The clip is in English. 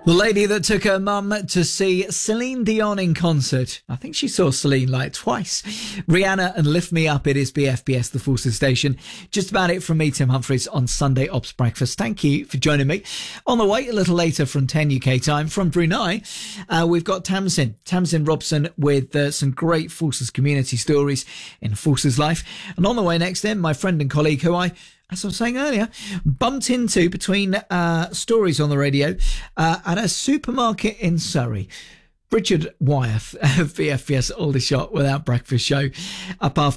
The lady that took her mum to see Celine Dion in concert. I think she saw Celine like twice. Rihanna and Lift Me Up. It is BFBS, the Forces Station. Just about it from me, Tim Humphries, on Sunday Ops Breakfast. Thank you for joining me. On the way, a little later from 10 UK time, from Brunei, we've got Tamsin Robson with some great Forces community stories in Forces life. And on the way next then, my friend and colleague who as I was saying earlier, bumped into between stories on the radio at a supermarket in Surrey. Richard Wyeth of BFBS Aldershot Without Breakfast show up after